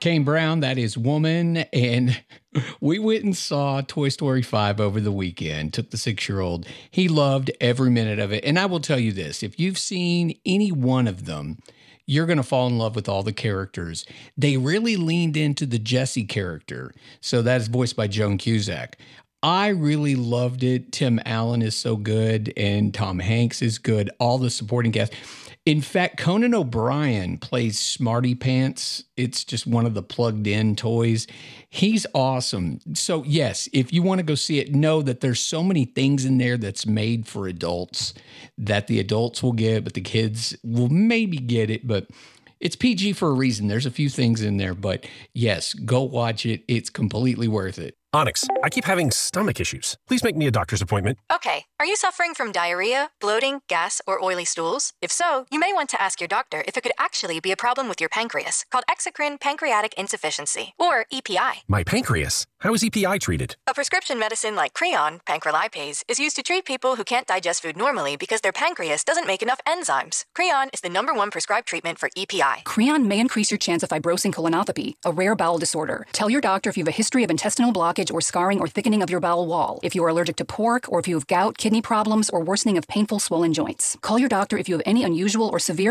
Kane Brown, that is Woman. And we went and saw Toy Story 5 over the weekend, took the 6-year-old. He loved every minute of it. And I will tell you this, if you've seen any one of them, you're going to fall in love with all the characters. They really leaned into the Jessie character. So that is voiced by Joan Cusack. I really loved it. Tim Allen is so good and Tom Hanks is good. All the supporting cast. In fact, Conan O'Brien plays Smarty Pants. It's just one of the plugged in toys. He's awesome. So yes, if you want to go see it, know that there's so many things in there that's made for adults that the adults will get, but the kids will maybe get it, but it's PG for a reason. There's a few things in there, but yes, go watch it. It's completely worth it. Onyx, I keep having stomach issues. Please make me a doctor's appointment. Okay, are you suffering from diarrhea, bloating, gas, or oily stools? If so, you may want to ask your doctor if it could actually be a problem with your pancreas, called exocrine pancreatic insufficiency, or EPI. My pancreas? How is EPI treated? A prescription medicine like Creon, pancrelipase, is used to treat people who can't digest food normally because their pancreas doesn't make enough enzymes. Creon is the #1 prescribed treatment for EPI. Creon may increase your chance of fibrosing colonopathy, a rare bowel disorder. Tell your doctor if you have a history of intestinal blockage or scarring or thickening of your bowel wall, if you are allergic to pork, or if you have gout, kidney problems, or worsening of painful swollen joints. Call your doctor if you have any unusual or severe